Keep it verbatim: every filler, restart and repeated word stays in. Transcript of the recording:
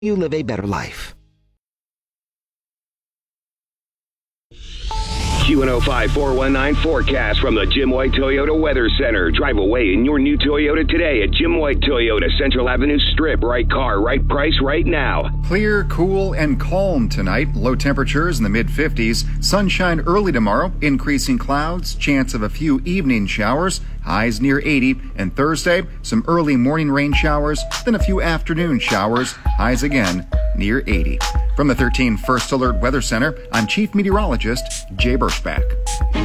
you live a better life. Q one oh five four one nine forecast from the Jim White Toyota Weather Center. Drive away in your new Toyota today at Jim White Toyota, Central Avenue Strip. Right car, right price, right now. Clear, cool, and calm tonight. Low temperatures in the mid fifties. Sunshine early tomorrow. Increasing clouds. Chance of a few evening showers. Highs near eighty. And Thursday, some early morning rain showers, then a few afternoon showers. Highs again near eighty. From the thirteen First Alert Weather Center, I'm Chief Meteorologist Jay Burschbach.